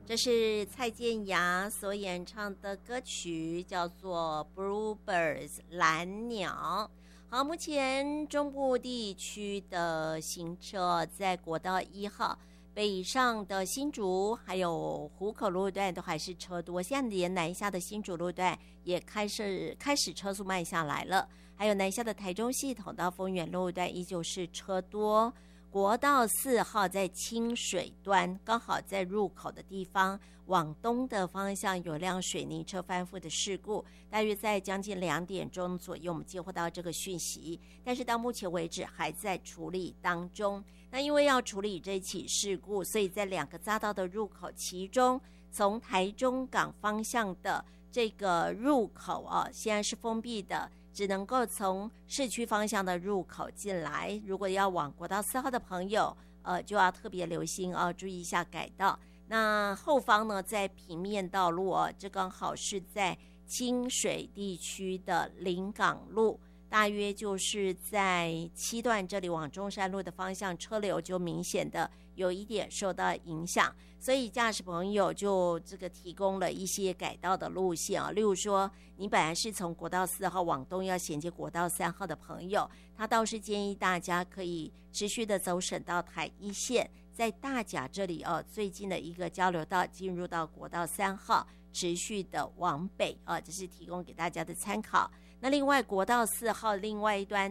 这是蔡健雅所演唱的歌曲，叫做《Bluebirds》蓝鸟。好，目前中部地区的行车在国道1号北上的新竹还有湖口路段都还是车多，现在连南下的新竹路段也开始车速慢下来了，还有南下的台中系统到丰原路段依旧是车多。国道4号在清水端，刚好在入口的地方，往东的方向有辆水泥车翻覆的事故，大约在将近2点钟左右，我们接获到这个讯息，但是到目前为止还在处理当中。那因为要处理这起事故，所以在2个匝道的入口，其中从台中港方向的这个入口现在是封闭的，只能够从市区方向的入口进来。如果要往国道4号的朋友，就要特别留心注意一下改道。那后方呢，在平面道路这刚好是在清水地区的临港路，大约就是在7段这里往中山路的方向，车流就明显的有一点受到影响，所以驾驶朋友就这个提供了一些改道的路线例如说你本来是从国道4号往东要衔接国道3号的朋友，他倒是建议大家可以持续的走省道台1线，在大甲这里最近的一个交流道进入到国道3号，持续的往北这是提供给大家的参考。那另外国道4号另外一端